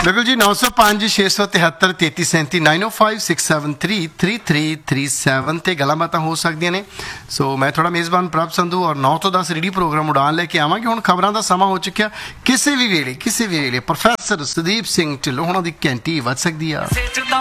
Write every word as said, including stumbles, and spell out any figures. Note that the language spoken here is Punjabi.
ਬਿਲਕੁਲ ਜੀ। ਨੌ ਸੌ ਪੰਜ ਛੇ ਸੌ ਤਿਹੱਤਰ ਤੇਤੀ ਸੈਂਤੀ ਨਾਈਨ ਓ five six seven three three three three seven 'ਤੇ ਗੱਲਾਂ ਬਾਤਾਂ ਹੋ ਸਕਦੀਆਂ ਨੇ। ਸੋ ਮੈਂ ਥੋੜਾ ਮੇਜ਼ਬਾਨ ਪ੍ਰਭ ਸੰਧੂ ਔਰ ਨੌ ਤੋਂ ਦਸ ਰੇਡੀਓ ਪ੍ਰੋਗਰਾਮ ਉਡਾਨ ਲੈ ਕੇ ਆਵਾਂਗੇ। ਹੁਣ ਖਬਰਾਂ ਦਾ ਸਮਾਂ ਹੋ ਚੁੱਕਿਆ। ਕਿਸੇ ਵੀ ਵੇਲੇ ਕਿਸੇ ਵੀ ਵੇਲੇ ਪ੍ਰੋਫੈਸਰ ਸੁਦੀਪ ਸਿੰਘ ਢਿੱਲੋਂ ਹੋਣਾ ਦੀ ਘੰਟੀ ਵੱਜ ਸਕਦੀ ਆ।